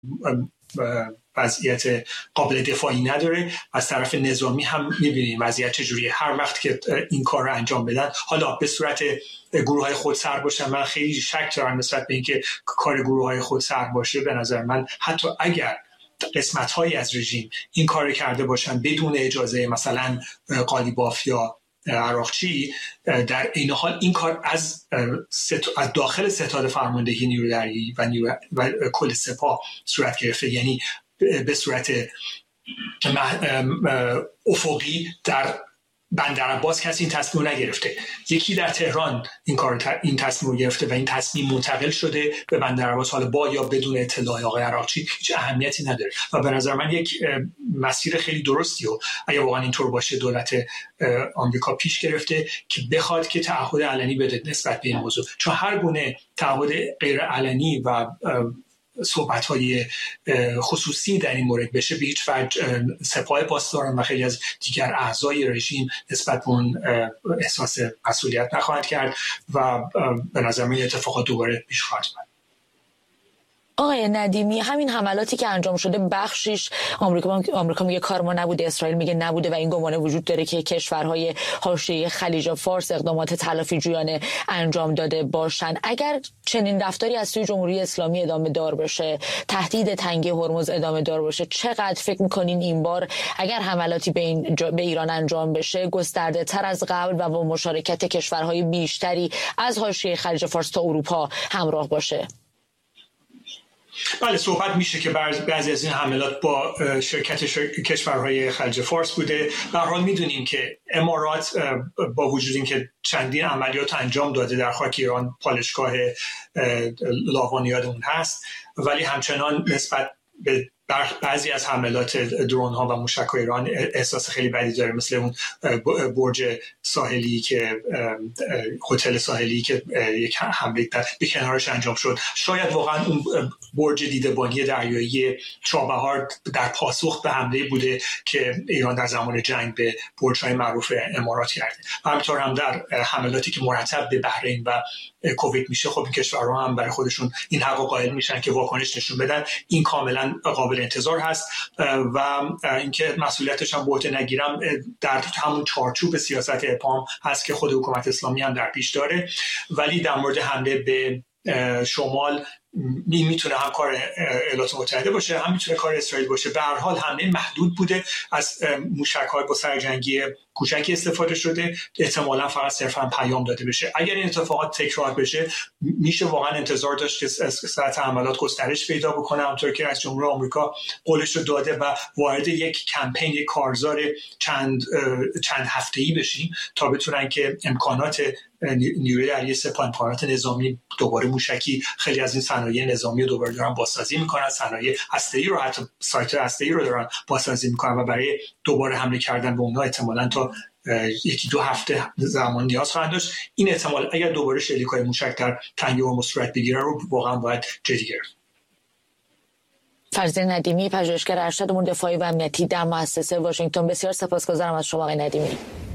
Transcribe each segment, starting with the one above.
وضعیت قابل دفاعی نداره. از طرف نظامی هم می‌بینیم وضعیت چجوریه. هر وقت که این کار رو انجام بدن، حالا به صورت گروه‌های خودسر باشن، من خیلی شک دارم نسبت به اینکه کار گروه‌های خودسر باشه. به نظر من حتی اگر قسمت‌هایی از رژیم این کار کرده باشن بدون اجازه مثلا قالیباف یا عراقچی، در این حال این کار از داخل ستاد فرماندهی نیروی دریایی و کل سپاه صورت گرفته. یعنی به صورت افقی در بندر عباس کسی این تصمیم نگرفته، یکی در تهران این تصمیم گرفته و این تصمیم منتقل شده به بندر عباس، حالا با یا بدون اطلاع آقای عراقچی هیچ اهمیتی نداره. و به نظر من یک مسیر خیلی درستی و اگه واقعا اینطور باشه دولت آمریکا پیش گرفته که بخواد که تعهد علنی بده نسبت به این موضوع، چون هر گونه تعهد غیر علنی و صحبت‌های خصوصی در این مورد بشه به هیچ وجه سپاه پاسداران و خیلی از دیگر اعضای رژیم نسبت به اون احساس مسئولیت نخواهند کرد و به نظر من اتفاقات دوباره پیش خواهد اومد. آقای ندیمی، همین حملاتی که انجام شده بخشیش آمریکا میگه کار ما نبوده، اسرائیل میگه نبوده و این گمانه وجود داره که کشورهای حاشیه خلیج فارس اقدامات تلافی‌جویانه انجام داده باشن. اگر چنین رفتاری از سوی جمهوری اسلامی ادامه دار بشه، تهدید تنگی هرمز ادامه دار باشه، چقدر فکر میکنین این بار اگر حملاتی به ایران انجام بشه گسترده تر از قبل و با مشارکت کشورهای بیشتری از حاشیه خلیج فارس تا اروپا همراه باشه؟ بله، صحبت میشه که بعضی از این حملات با شرکت کشورهای خلیج فارس بوده. به هر حال میدونیم که امارات با وجود اینکه چندین عملیات انجام داده در خاک ایران، پالشگاه لاوان یادمون هست، ولی همچنان نسبت به بعضی از حملات درون ها و موشک های ایران احساس خیلی بدی داره، مثل اون برج ساحلی که هتل ساحلی که یک حمله به کنارش انجام شد. شاید واقعا اون برج دیده‌بانی دریایی چابهار در پاسخ به حمله بوده که ایران در زمان جنگ به برج‌های معروف امارات کرده. همینطور هم در حملاتی که مرتب به بحرین و کویت میشه، خب این کشورها هم برای خودشون این حق قائل میشن که واکنش نشون بدن. این کاملا قابل انتظار هست و اینکه مسئولیتش هم به عهده نگیرم در همون چارچوب سیاست اپام هست که خود حکومت اسلامی هم در پیش داره. ولی در مورد حمله به شمال میتونه هم کار ایالات متحده باشه، هم میتونه کار اسرائیل باشه. به هر حال حمله محدود بوده، از موشک‌های با سرجنگی کوچکی استفاده شده، احتمالاً فقط صرفاً پیام داده بشه. اگر این اتفاقات تکرار بشه میشه واقعا انتظار داشت که سطح حملات گسترش پیدا بکنه، همونطور که از جمهوری آمریکا قولش رو داده و وارد یک کمپین، یک کارزار چند هفته‌ای بشیم تا بتونن که امکانات نیروی دریایی سپاه، امکانات نظامی دوباره موشکی، خیلی از این صنایع نظامی رو دوباره دارن بازسازی میکنن، صنایع هسته‌ای رو، حتی سایت هسته‌ای رو دارن بازسازی میکنن و برای دوباره حمله کردن به اونها احتمالاً تا یکی دو هفته زمان نیاز خواهند داشت. این احتمال اگر دوباره شلیک‌های موشک در تنگه هرمز صورت بگیره رو واقعا باید جدی گرفت. فرزین ندیمی، پژوهشگر ارشد امور دفاعی و امنیتی در مؤسسه واشنگتن، بسیار سپاسگزارم از شما آقای ندیمی.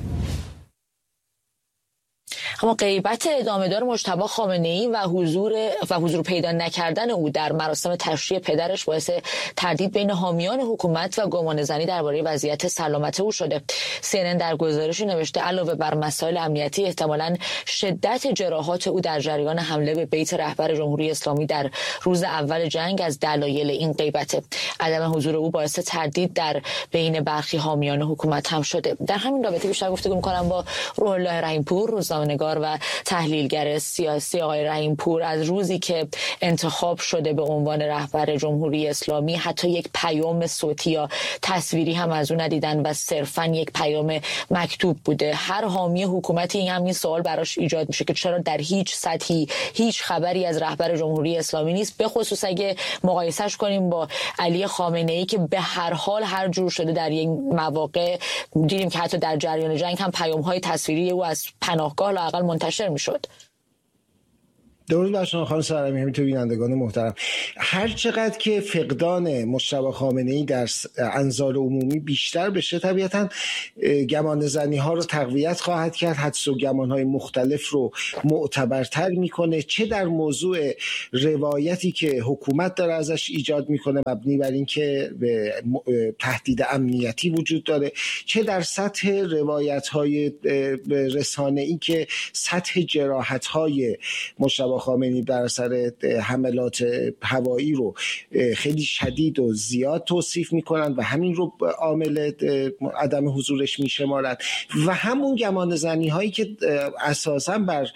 اما غیبت ادامه‌دار مجتبی خامنه‌ای و حضور پیدا نکردن او در مراسم تشییع پدرش باعث تردید بین حامیان حکومت و گمانه‌زنی درباره وضعیت سلامت او شده. CNN در گزارشی نوشته علاوه بر مسائل امنیتی، احتمالاً شدت جراحات او در جریان حمله به بیت رهبر جمهوری اسلامی در روز اول جنگ از دلایل این غیبت. عدم حضور او باعث تردید در بین برخی حامیان حکومت هم شده. در همین رابطه بیشتر گفتگو می‌کنم با روح الله رحیم‌پور، روزنامه‌نگار و تحلیلگر سیاسی. آقای رحیم‌پور، از روزی که انتخاب شده به عنوان رهبر جمهوری اسلامی حتی یک پیام صوتی یا تصویری هم از او ندیدن و صرفاً یک پیام مکتوب بوده. هر حامی حکومتی این سوال براش ایجاد میشه که چرا در هیچ سطحی هیچ خبری از رهبر جمهوری اسلامی نیست، به خصوص اگه مقایسهش کنیم با علی خامنه‌ای که به هر حال هر جور شده در یک مواقع دیدیم که حتی در جریان جنگ هم پیام‌های تصویری او از پناهگاه لااقل منتشر میشد. درود بر شما خانم سارمی، همینطور بینندگان محترم. هر چقدر که فقدان مجتبی خامنه‌ای در انظار عمومی بیشتر بشه، طبیعتاً گمان زنی ها رو تقویت خواهد کرد، حدس و گمان های مختلف رو معتبرتر میکنه، چه در موضوع روایتی که حکومت داره ازش ایجاد میکنه مبنی بر اینکه تهدید امنیتی وجود داره، چه در سطح روایت های رسانه‌ای که سطح جراحت های مجتبی خامنه‌ای در اثر حملات هوایی رو خیلی شدید و زیاد توصیف میکنن و همین رو عامل عدم حضورش میشمارند، و همون گمان زنی هایی که اساساً بر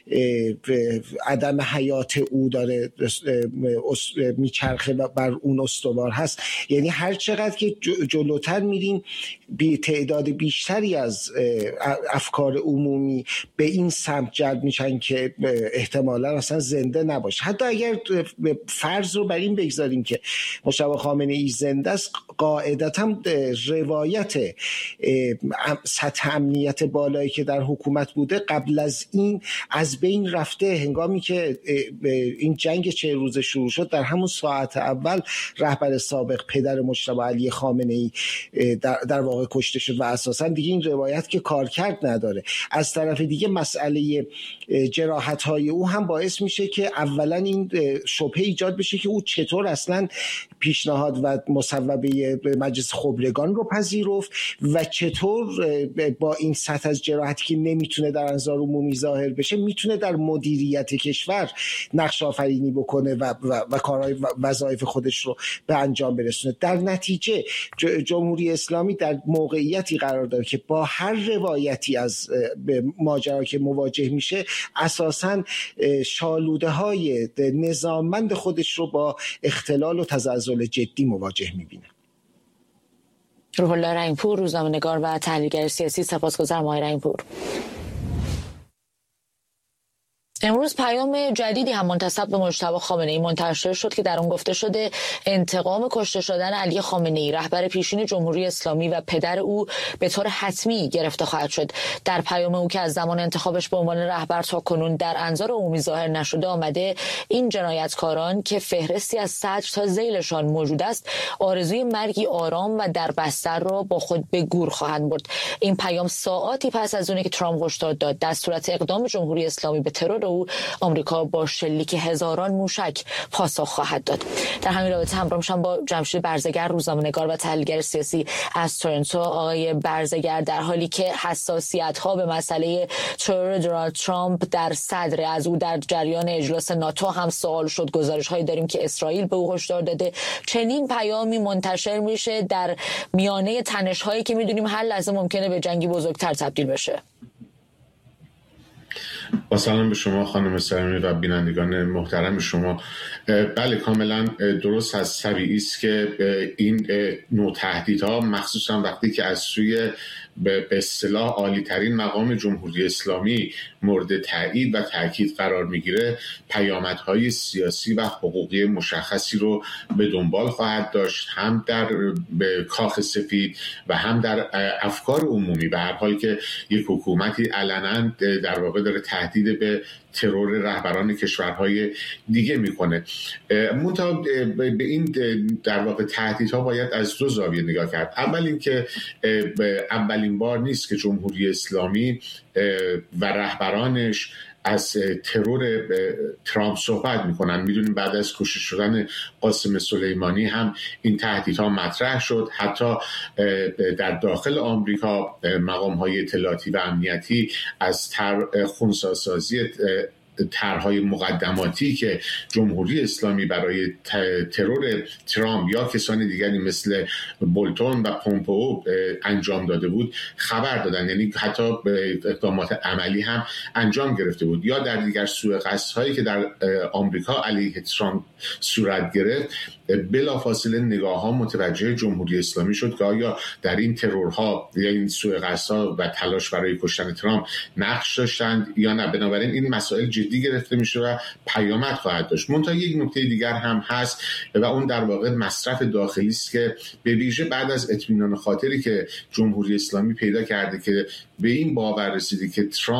عدم حیات او داره میچرخه و بر اون استوار هست. یعنی هر چقدر که جلوتر میریم تعداد بیشتری از افکار عمومی به این سمت جلب میشن که احتمالاً اصلا زنده نباشه. حتی اگر فرض رو بر این بگذاریم که مجتبی خامنه‌ای زنده است، قاعدتاً روایت سطح امنیت بالایی که در حکومت بوده قبل از این از بین رفته. هنگامی که این جنگ 40 روزه شروع شد، در همون ساعت اول رهبر سابق پدر مجتبی علی خامنه‌ای در واقع کشته شد و اساساً دیگه این روایت که کارکرد نداره. از طرف دیگه مسئله جراحت‌های او هم باعث میشه که اولا این شبهه ایجاد بشه که او چطور اصلا پیشنهاد و مصوبه مجلس خبرگان رو پذیرفت و چطور با این سطح از جراحتی که نمیتونه در انظار عمومی ظاهر بشه میتونه در مدیریت کشور نقش آفرینی بکنه و کارهای وظایف خودش رو به انجام برسونه. در نتیجه جمهوری اسلامی در موقعیتی قرار داره که با هر روایتی از ماجرا که مواجه میشه اساساً شالوده های نظاممند خودش رو با اختلال و تزلزل جدی مواجه میبینه. روح الله رحیم‌پور، روزنامه‌نگار و تحلیلگر سیاسی. سپاسگزارم آقای رحیم‌پور. امروز پیام جدیدی هم منتسب به مجتبی خامنه‌ای منتشر شد که در اون گفته شده انتقام کشته شدن علی خامنه‌ای رهبر پیشین جمهوری اسلامی و پدر او به طور حتمی گرفته خواهد شد. در پیام او که از زمان انتخابش به عنوان رهبر تا کنون در انظار عمومی ظاهر نشده آمده این جنایتکاران که فهرستی از صدر تا ذیلشان موجود است آرزوی مرگی آرام و در بستر را با خود به گور خواهند برد. این پیام ساعاتی پس از اونی که ترامپ هشدار داد در صورت اقدام جمهوری اسلامی به ترور آمریکا با شلیک هزاران موشک پاسخ خواهد داد. در همین رابطه همراه میشم با جمشید برزگر، روزنامه‌نگار و تحلیلگر سیاسی از تورنتو. آقای برزگر، در حالی که حساسیت‌ها به مسئله ترور دونالد ترامپ در صدر از او در جریان اجلاس ناتو هم سوال شد، گزارش‌هایی داریم که اسرائیل به او هشدار داده. چنین پیامی منتشر میشه در میانه تنش‌هایی که می‌دونیم هر لحظه ممکنه به جنگی بزرگتر تبدیل بشه. با سلام به شما خانم سرمی و بینندگان محترم شما. بله، کاملا درست هست. طبیعی است که این نوع تهدیدها مخصوصا وقتی که از سوی به اصطلاح عالی ترین مقام جمهوری اسلامی مورد تایید و تاکید قرار میگیره، پیامدهای سیاسی و حقوقی مشخصی رو به دنبال خواهد داشت، هم در کاخ سفید و هم در افکار عمومی. به هر حال که یک حکومتی علنا در واقع داره تهدید به ترور رهبران کشورهای دیگه میکنه. منتها به این در واقع تهدیدها باید از دو زاویه نگاه کرد. اول اینکه اولین بار نیست که جمهوری اسلامی و رهبرانش از ترور ترامپ صحبت میکنن. میدونیم بعد از کشته شدن قاسم سلیمانی هم این تهدیدها مطرح شد. حتی در داخل آمریکا مقام‌های اطلاعاتی و امنیتی از خنثی‌سازی طرح‌های مقدماتی که جمهوری اسلامی برای ترور ترامپ یا کسان دیگری مثل بولتون و پومپئو انجام داده بود خبر دادن. یعنی حتی اقدامات عملی هم انجام گرفته بود. یا در دیگر سوء قصدهایی که در آمریکا علیه ترامپ صورت گرفت، بلافاصله نگاه‌ها متوجه جمهوری اسلامی شد که آیا در این ترورها یا این سوء قصدها و تلاش برای کشتن ترامپ نقش داشتند یا نه. بنابراین این مسائل جدی گرفته میشه و پیامد خواهد داشت. منتها یک نکته دیگر هم هست و اون در واقع مصرف داخلی است که به ویژه بعد از اطمینان خاطری که جمهوری اسلامی پیدا کرده که به این باور رسیده که ترامپ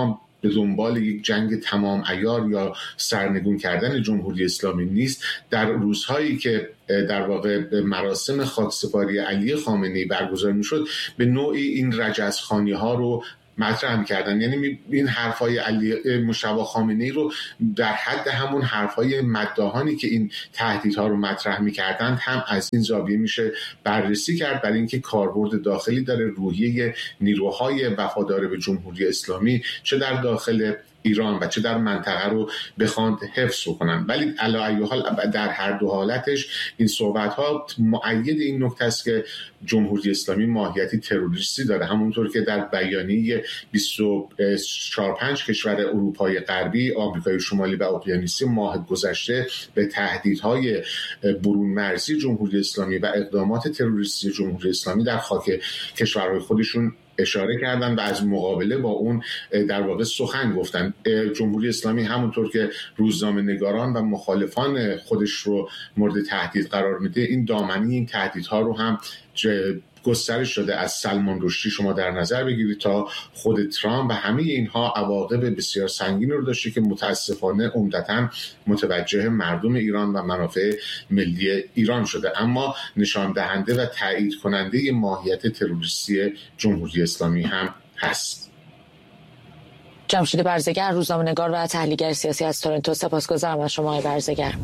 به دنبال یک جنگ تمام عیار یا سرنگون کردن جمهوری اسلامی نیست. در روزهایی که در واقع مراسم خاکسپاری علی خامنه‌ای برگزار می‌شد به نوعی این رجزخوانی ها رو مطرح می‌کردن، یعنی این حرفای علی مجتبی خامنه‌ای رو در حد همون حرفای مداحانی که این تهدیدها رو مطرح می‌کردند هم از این زاویه میشه بررسی کرد، برای اینکه کاربرد داخلی داره، روحیه نیروهای وفادار به جمهوری اسلامی چه در داخل ایران و چه در منطقه رو بخواند حفظ کنن. ولی علی ای حال در هر دو حالتش این صحبت ها مؤید این نکته است که جمهوری اسلامی ماهیتی تروریستی داره، همونطور که در بیانیه 24-5 کشور اروپای غربی، آمریکای شمالی و اقیانوسی ماه گذشته به تهدیدهای برون مرزی جمهوری اسلامی و اقدامات تروریستی جمهوری اسلامی در خاک کشورهای خودشون اشاره کردن و از مقابله با اون در واقع سخن گفتن. جمهوری اسلامی همونطور که روزنامه‌نگاران و مخالفان خودش رو مورد تهدید قرار میده، این دامنه این تهدیدها رو هم گسترش داده. از سلمان رشدی شما در نظر بگیرید تا خود ترامپ و همه اینها عواقب بسیار سنگین رو داشته که متاسفانه عمدتاً متوجه مردم ایران و منافع ملی ایران شده، اما نشان دهنده و تایید کننده ماهیت تروریستی جمهوری اسلامی هم هست. جمشید برزگر، روزنامه‌نگار و تحلیلگر سیاسی از تورنتو، سپاسگزارم از شما آقای برزگر.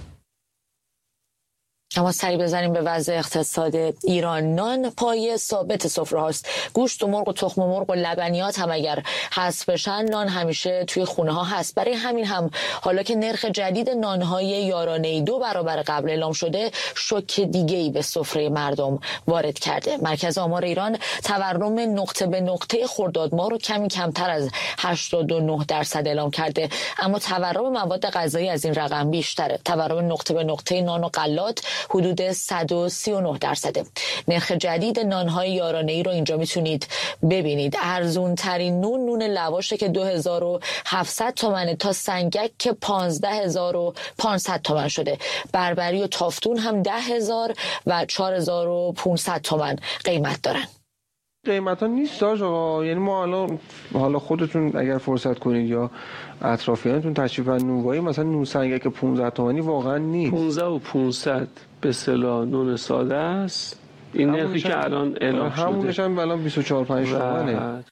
اما سری بزنیم به وضع اقتصاد ایران. نان پایه ثابت سفره هاست. گوشت و مرغ و تخم مرغ و لبنیات هم اگر حذف بشن، نان همیشه توی خونه ها هست. برای همین هم حالا که نرخ جدید نانهای یارانه‌ای 2 برابر قبل اعلام شده، شوک دیگه‌ای به سفره مردم وارد کرده. مرکز آمار ایران تورم نقطه به نقطه خرداد ماه رو کمی کمتر از 89% اعلام کرده، اما تورم مواد غذایی از این رقم بیشتره. تورم نقطه به نقطه نان و غلات حدود 139%. نرخ جدید نانهای یارانه‌ای رو اینجا میتونید ببینید. ارزون ترین نون لواشه که 2700 تومنه تا سنگک که 15500 تومن شده. بربری و تافتون هم 10000 و 4500 تومن قیمت دارن. قیمت ها نیست آقا، یعنی ما حالا خودتون اگر فرصت کنید یا اطرافیانتون تشریف ببرید نونوایی، مثلا نون سنگک 15 تومانی واقعا نیست. 15 و 500 به اصطلاح نون ساده است. این نرخی که الان اعلام شده همونش هم الان 24-25 تومنه.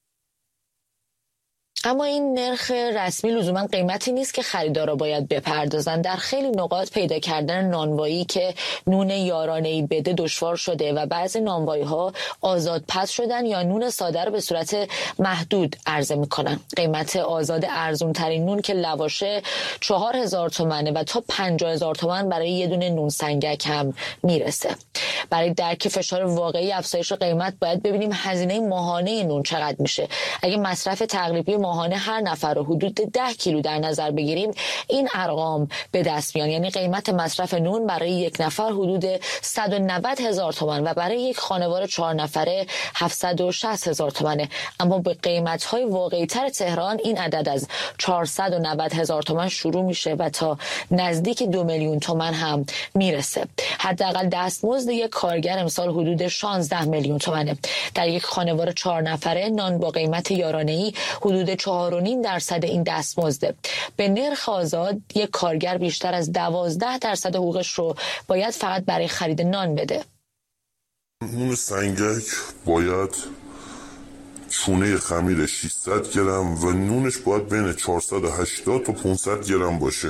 اما این نرخ رسمی لزوما قیمتی نیست که خریدارا باید بپردازن. در خیلی نقاط پیدا کردن نانوایی که نون یارانه‌ای بده دشوار شده و بعضی نانوایی‌ها آزاد پس شدن یا نون ساده رو به صورت محدود عرضه می‌کنن. قیمت آزاد ارزون ترین نون که لواشه 4000 تومنه و تا 50000 تومن برای یه دونه نون سنگک هم میرسه. برای درک فشار واقعی افزایش قیمت باید ببینیم هزینه ماهانه نون چقدر میشه. اگه مصرف تقریبی ماهانه هر نفر رو حدود 10 کیلو در نظر بگیریم، این ارقام به دست میان. یعنی قیمت مصرف نون برای یک نفر حدود 190,000 تومان و برای یک خانواده 4 نفره 760,000 تومانه. اما به قیمت‌های واقعی‌تر تهران این عدد از 490,000 تومان شروع میشه و تا نزدیک 2 میلیون تومان هم میرسه. حداقل دستمزد یک کارگر امسال حدود 16 میلیون تومانه. در یک خانواده 4 نفره نان با قیمت یارانه‌ای حدود 4.5% این دستمزده. به نرخ آزاد یک کارگر بیشتر از 12% حقوقش رو باید فقط برای خرید نان بده. نون سنگک باید چونه خمیر 600 گرم و نونش باید بین 480 تا 500 گرم باشه.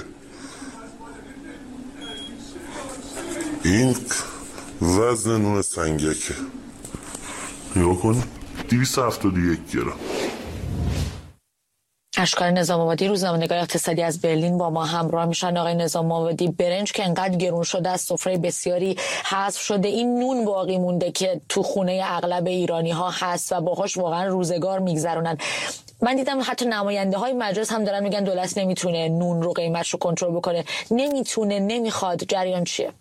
این وزن نون سنگکه. نگاه کن 271 گرم. اشکان نظام آبادی، روزنامه‌نگار اقتصادی از برلین با ما همراه میشن. آقای نظام آبادی، برنج که انقدر گرون شده از سفره بسیاری حذف شده، این نون باقی مونده که تو خونه اغلب ایرانی ها هست و باهاش واقعا روزگار میگذرونن. من دیدم حتی نماینده های مجلس هم دارن میگن دولت نمیتونه نون رو قیمتش رو کنترل بکنه، نمیتونه، نمیخواد. جریان چیه؟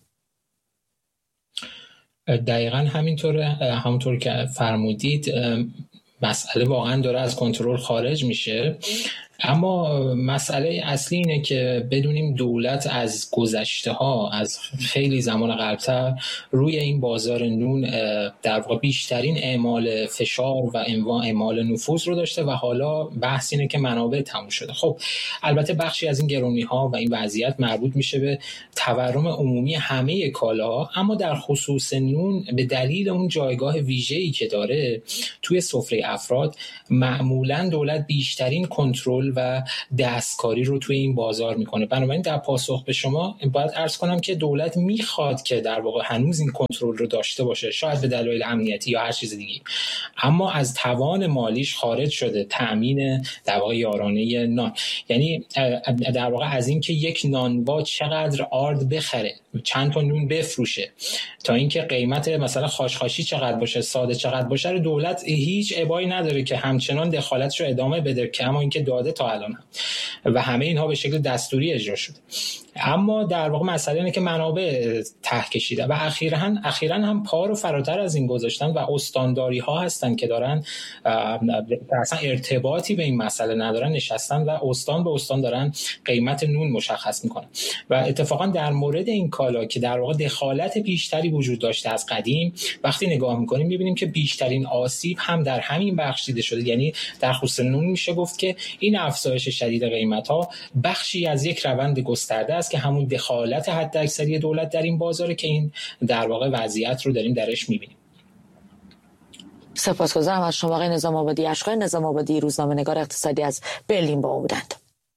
دقیقاً همونطور که فرمودید، مسئله واقعا داره از کنترل خارج میشه. اما مسئله اصلی اینه که بدونیم دولت از گذشته ها، از خیلی زمان قبلتر روی این بازار نون در واقع بیشترین اعمال فشار و اعمال نفوذ رو داشته و حالا بحث اینه که منابع تموم شده. خب البته بخشی از این گرونی ها و این وضعیت مربوط میشه به تورم عمومی همه کالاها، اما در خصوص نون به دلیل اون جایگاه ویژه‌ای که داره توی سفره افراد، معمولاً دولت بیشترین کنترل و دستکاری رو توی این بازار میکنه. بنابراین در پاسخ به شما باید عرض کنم که دولت میخواد که در واقع هنوز این کنترل رو داشته باشه، شاید به دلایل امنیتی یا هر چیز دیگه، اما از توان مالیش خارج شده تامین در واقع یارانه نان. یعنی در واقع از این که یک نانوا چقدر آرد بخره، چند تا نون بفروشه، تا اینکه قیمت مثلا خاشخاشی چقدر باشه، ساده چقدر باشه، رو دولت هیچ ابایی نداره که همچنان دخالتش رو ادامه بده، که اما اینکه داده تا الان هم. و همه اینها به شکل دستوری اجرا شده. اما در واقع مسئله اینه که منابع ته کشیده و اخیراً هم پا رو فراتر از این گذاشتن و استانداری ها هستن که دارن اصلا ارتباطی به این مسئله ندارن، نشستن و استان به استان دارن قیمت نون مشخص میکنن. و اتفاقا در مورد این کالا که در واقع دخالت بیشتری وجود داشته از قدیم، وقتی نگاه میکنیم میبینیم که بیشترین آسیب هم در همین بخش دیده شده. یعنی در خصوص نون میشه گفت که این افزایش شدید قیمت ها بخشی از یک روند گسترده است که همون دخالت حداکثری دولت در این بازاره که این در واقع وضعیت رو داریم درش میبینیم. سپاسگزارم از شما آقای نظام آبادی. اشکان نظام آبادی، روزنامه‌نگار اقتصادی از برلین با ما بودند.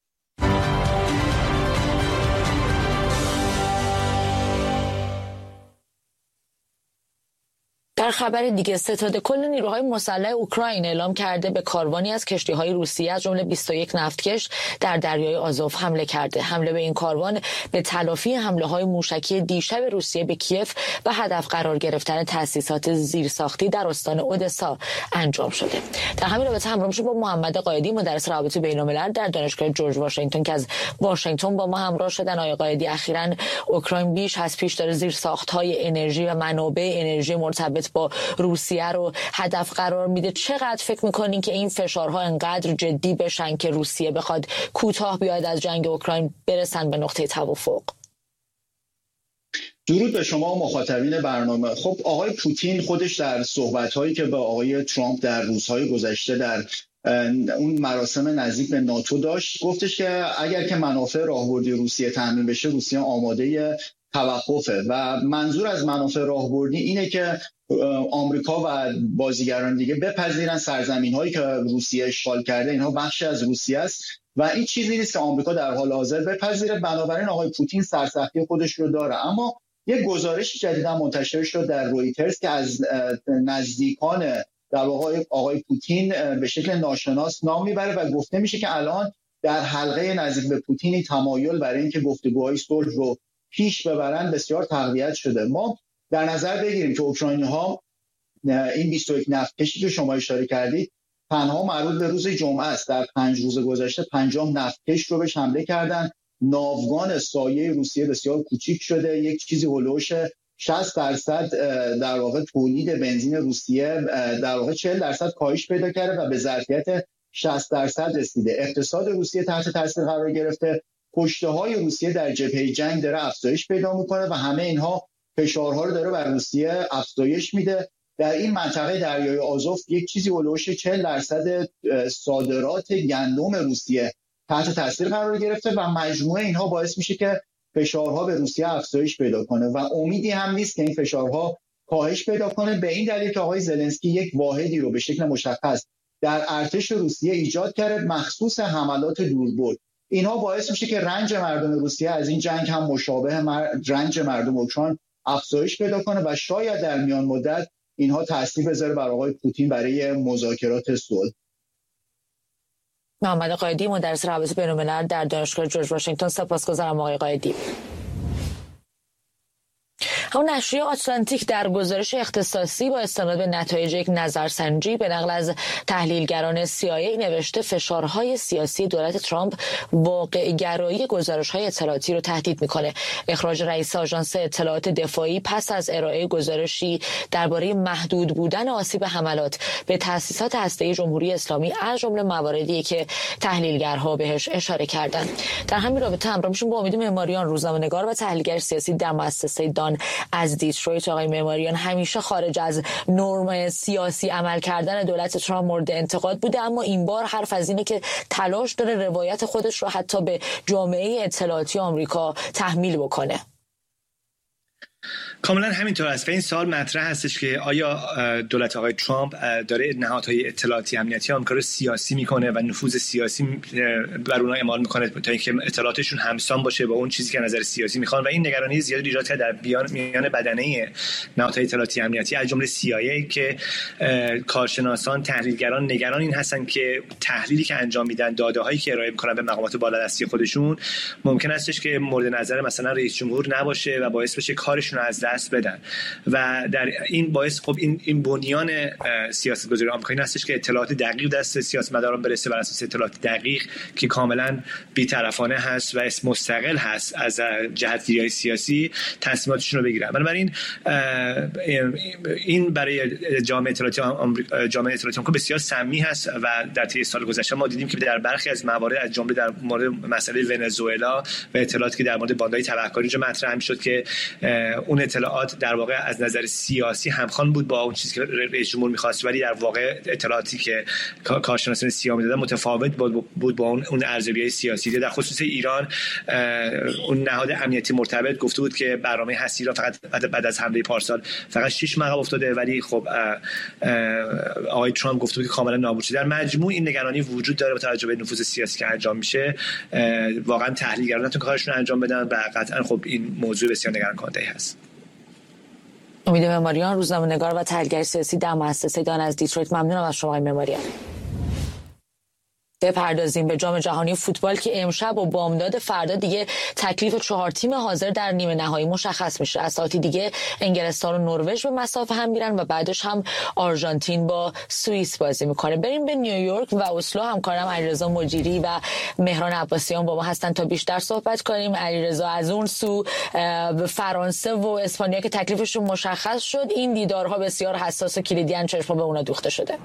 در خبر دیگه، ستاد کل نیروهای مسلح اوکراین اعلام کرده به کاروانی از کشتی‌های روسیه از جمله 21 نفتکش در دریای آزوف حمله کرده. حمله به این کاروان به تلافی حمله‌های موشکی دیشب روسیه به کیف و هدف قرار گرفتن تأسیسات زیرساختی در استان اودسا انجام شده. در همین رابطه همراه شد با محمد قائدی، مدرس روابط بین‌الملل در دانشگاه جورج واشنگتن که از واشنگتن با ما همراه شدن. آقای قائدی، اخیراً اوکراین بیش از پیش داره زیرساخت‌های انرژی و منابع انرژی مرتبط با روسیه رو هدف قرار میده. چقدر فکر میکنین که این فشارها انقدر جدی بشن که روسیه بخواد کوتاه بیاد از جنگ اوکراین، برسن به نقطه توافق؟ درود به شما مخاطبین برنامه. خب آقای پوتین خودش در صحبت‌هایی که با آقای ترامپ در روزهای گذشته در اون مراسم نزدیک به ناتو داشت، گفتش که اگر که منافع راهبردی روسیه تامین بشه، روسیه آماده توقفه. و منظور از منافع راهبردی اینه که آمریکا و بازیگران دیگه بپذیرن سرزمین‌هایی که روسیه اشغال کرده اینها بخشی از روسیه است و این چیزی نیست که آمریکا در حال حاضر بپذیره. بنابراین آقای پوتین سرسختی خودش رو داره. اما یک گزارش جدیدا منتشر شد در رویترز که از نزدیکان در واقع آقای پوتین به شکل ناشناس نام میبره و گفته میشه که الان در حلقه نزدیک به پوتینی تمایل برای اینکه گفتگوهای صلح رو پیش ببرن بسیار تقویت شده. ما در نظر بگیریم که اوکراینی‌ها این 21 نفتکشی که شما اشاره کردید تنها مربوط به روز جمعه است. در 5 روز گذشته 50 نفتکش رو بهش حمله کردن. ناوگان سایه روسیه بسیار کوچیک شده. یک چیزی هولوش 60% در واقع تولید بنزین روسیه در واقع 40% کاهش پیدا کرده و به ظرفیت 60% رسیده. اقتصاد روسیه تحت تاثیر قرار گرفته. کشته‌های روسیه در جبهه جنگ داره افزایش پیدا میکنه و همه اینها فشارها رو داره بر روسیه افزایش میده. در این منطقه دریای آزوف یک چیزی هولوش 40% صادرات گندم روسیه تحت تاثیر قرار گرفته و مجموعه اینها باعث میشه که فشارها به روسیه افزایش پیدا کنه و امیدی هم نیست که این فشارها کاهش پیدا کنه، به این دلیل که آقای زلنسکی یک واحدی رو به شکل مشخص در ارتش روسیه ایجاد کرده مخصوص حملات دوربرد. اینها باعث میشه که رنج مردم روسیه از این جنگ هم مشابه رنج مردم اوکراین افزایش پیدا کنه و شاید در میان مدت اینها تاثیر بذاره بر آقای پوتین برای مذاکرات صلح. محمد قائدی، مدرس روابط بین‌الملل در دانشگاه جورج واشنگتن. سپاسگزارم آقای قائدی. اون نشریه آتلانتیک در گزارش اختصاصی با استناد به نتایج یک نظرسنجی به نقل از تحلیلگران CIA نوشته فشارهای سیاسی دولت ترامپ واقع‌گرایی گزارش‌های اطلاعاتی رو تهدید می‌کنه. اخراج رئیس آژانس اطلاعات دفاعی پس از ارائه گزارشی درباره محدود بودن آسیب حملات به تأسیسات هسته‌ای جمهوری اسلامی از جمله مواردی که تحلیلگرها بهش اشاره کردند. در همین رابطه همراه میشیم با امید معماریان، روزنامه‌نگار و تحلیلگر سیاسی در مؤسسه دان از دیترویت. آقای معماریان، همیشه خارج از نرم سیاسی عمل کردن دولت ترامپ مورد انتقاد بوده، اما این بار حرف از اینه که تلاش داره روایت خودش رو حتی به جامعه اطلاعاتی آمریکا تحمیل بکنه. کاملا همینطور است و این سوال مطرح هستش که آیا دولت آقای ترامپ داره نهادهای اطلاعاتی امنیتی آمریکا رو سیاسی میکنه و نفوذ سیاسی بر اونها اعمال میکنه تا اینکه اطلاعاتشون همسان باشه با اون چیزی که نظر سیاسی میخوان، و این نگرانی زیادی ایجاد کرده در میان بدنه نهادهای اطلاعاتی امنیتی از جمله CIA که کارشناسان، تحلیلگران نگران این هستن که تحلیلی که انجام میدن، داده‌هایی که ارائه میکنن به مقامات بالادستی خودشون ممکن استش که مورد نظر مثلا رئیس جمهور نباشه و باعث بشه کارشون رو از دست بدن و در این باعث خب این بنیان سیاستگذاری آمریکایی هستش که اطلاعات دقیق دست سیاستمداران برسه بر اساس اطلاعات دقیق که کاملا بی‌طرفانه هست و مستقل هست از جهتگیری سیاسی تصمیماتشون رو بگیرن. بنابراین این برای جامعه اطلاعاتی آمریکا بسیار سمی هست و در طی سال گذشته ما دیدیم که در برخی از موارد از جمله در مورد مسئله ونزوئلا و اطلاعاتی که در مورد باندهای تبهکاری جو مطرح شد که اون اطلاعات در واقع از نظر سیاسی همخوان بود با اون چیزی که رئیس جمهور می‌خواست، ولی در واقع اطلاعاتی که کارشناسان CIA می‌دادن متفاوت بود با اون ارزیابی‌های سیاسی. در خصوص ایران اون نهاد امنیتی مرتبط گفته بود که برنامه هستی را فقط بعد از حمله پارسال فقط 6 ماه افتاده، ولی خب آقای ترامپ گفته بود که کاملا نابود شده. در مجموع این نگرانی وجود داره با توجه به نفوذ سیاسی که انجام میشه. واقعا تحلیلگران نتون کارشون رو انجام بدن و قطعا خب این موضوع بسیار نگران کننده هست. امید معماریان، روزنامه‌نگار و تحلیلگر سیاسی در مؤسسه دان از دیترویت. ممنونم از شما معماریان. بپردازیم به جام جهانی فوتبال که امشب و بامداد فردا دیگه تکلیف 4 تیم حاضر در نیمه نهایی مشخص میشه. از ساعتی دیگه انگلستان و نروژ به مسافه هم میرن و بعدش هم آرژانتین با سوئیس بازی میکنه. بریم به نیویورک و اسلو. همکارم علیرضا مجیری و مهران عباسیان با ما هستن تا بیشتر صحبت کنیم. علیرضا، از اون سو فرانسه و اسپانیا که تکلیفشون مشخص شد، این دیدارها بسیار حساس و کلیدی ان، چشم به اونا دوخته شده.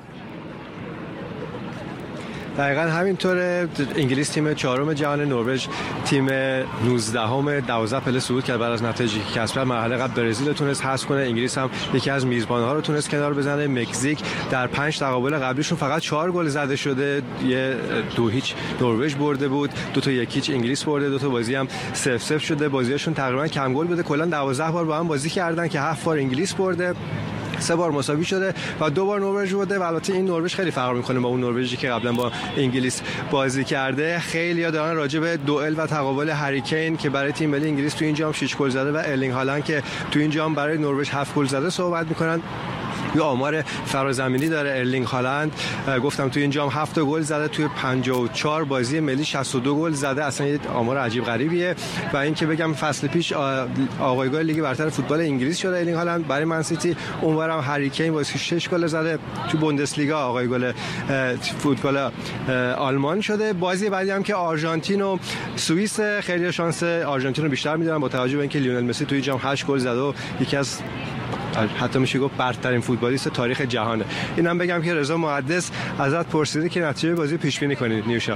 دقیقاً همینطوره. انگلیس تیم 4م جهان، نروژ تیم 19م 12 پله صعود کرد بعد از نتایجی که کسب کرد. مرحله قبل برزیل رو تونست حذف کنه. انگلیس هم یکی از میزبان‌ها رو تونست کنار بزنه. مکزیک در 5 تقابل قبلیشون فقط 4 گل زده شده. 2-0 نروژ برده بود، 2-1 انگلیس برده، 2 تا بازی هم 0-0 شده. بازیاشون تقریبا کم گل بوده. کلا 12 بار با هم بازی کردن که 7 بار انگلیس برده، 3 بار مساوی شده و 2 بار نروژ بوده. و البته این نروژ خیلی فرق میکنه با اون نروژی که قبلا با انگلیس بازی کرده. خیلی‌ها دارن راجع به دوئل و تقابل هری کین که برای تیم ملی انگلیس تو این جام 6 گل زده و ارلینگ هالند که تو این جام برای نروژ 7 گل زده صحبت میکنن. یه آمار فرازمینی داره ارلینگ هالند، گفتم تو این جام 7 گل زده، توی 54 بازی ملی 62 گل زده. اصلا یه آمار عجیب غریبیه. و این که بگم فصل پیش آقایگاه لیگ برتر فوتبال انگلیس شده ارلینگ هالند برای من سیتی. اونورم هری کین با 6 گل زده، تو بوندسلیگا آقایگاه فوتبال آلمان شده. بازی بعدی هم که آرژانتین و سوئیس، خیلی شانس آرژانتین رو بیشتر میدونن با توجه به اینکه لیونل مسی توی جام 8 گل زده و یکی از حتی میشه گفت برترین فوتبالیست تاریخ جهانه. اینم بگم که رضا محدث ازت پرسیده که نتیجه بازی پیش بینی کنید. نیوشا،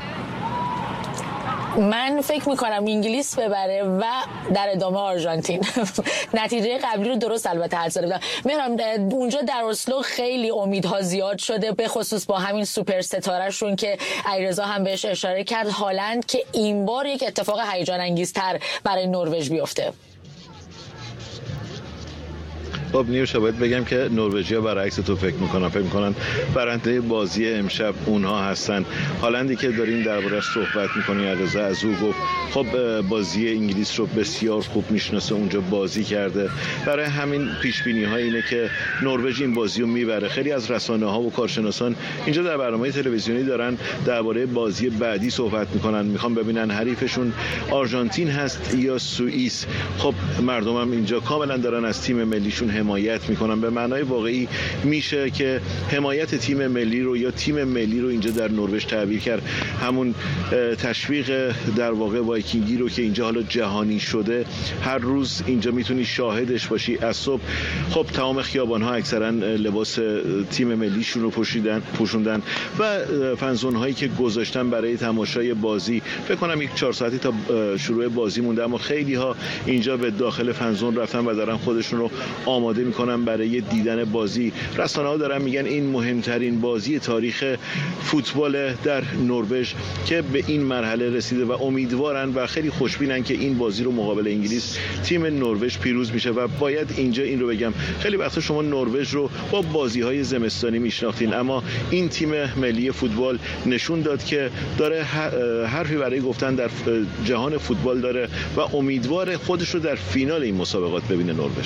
من فکر میکنم انگلیس ببره و در ادامه آرژانتین. نتیجه قبلی رو درست البته حدس دادم. میرم اونجا در اسلو خیلی امیدها زیاد شده، به خصوص با همین سوپر ستاره شون که علیرضا هم بهش اشاره کرد، هالند، که این بار یک اتفاق هیجان انگیزتر برای نروژ بیفته. خب نیوشا باید بگم که نروژیا برعکس تو فکر میکنن برنده بازی امشب اونها هستن. هالندی که داریم دربارش صحبت میکنیم علیرضا از او گفت خب بازی انگلیس رو بسیار خوب میشناسه، اونجا بازی کرده، برای همین پیش بینی ها اینه که نروژ این بازی رو میبره. خیلی از رسانه ها و کارشناسان اینجا در برنامه تلویزیونی دارن درباره بازی بعدی صحبت میکنن، میخوان ببینن حریفشون آرژانتین هست یا سوئیس. خب مردم هم اینجا کاملا دارن از تیم ملیشون حمایت میکنن. به معنای واقعی میشه که حمایت تیم ملی رو یا تیم ملی رو اینجا در نروژ تعبیر کرد. همون تشویق در واقع وایکینگی رو که اینجا حالا جهانی شده، هر روز اینجا میتونی شاهدش باشی. از صبح خب تمام خیابان‌ها اکثرا لباس تیم ملیشون رو پوشوندن و فنزون هایی که گذاشتن برای تماشای بازی. فکر کنم 4 ساعتی تا شروع بازی مونده، اما خیلی ها اینجا به داخل فنزون رفتن و دارن خودشون رو آماده میکنن برای دیدن بازی. رسانه‌ها دارن میگن این مهمترین بازی تاریخ فوتبال در نروژ که به این مرحله رسیده و امیدوارن و خیلی خوشبینن که این بازی رو مقابل انگلیس تیم نروژ پیروز میشه. و باید اینجا این رو بگم، خیلی وقتا شما نروژ رو با بازی‌های زمستانی میشناختین، اما این تیم ملی فوتبال نشون داد که داره حرفی برای گفتن در جهان فوتبال داره و امیدوار خودش رو در فینال این مسابقات ببینه نروژ.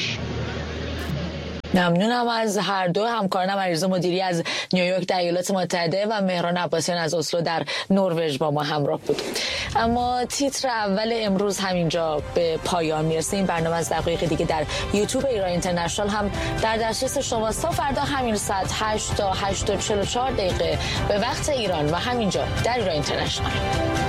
ممنونم از هر دو همکارانم، علیرضا مدیری از نیویورک در ایالات متحده و مهران عباسیان از اسلو در نروژ با ما همراه بود. اما تیتر اول امروز همینجا به پایان میرسه. این برنامه از دقایق دیگه در یوتیوب ایران اینترنشنال هم در دسترس شماست تا فردا همین ساعت 8 تا 8:44 به وقت ایران و همینجا در ایران اینترنشنال.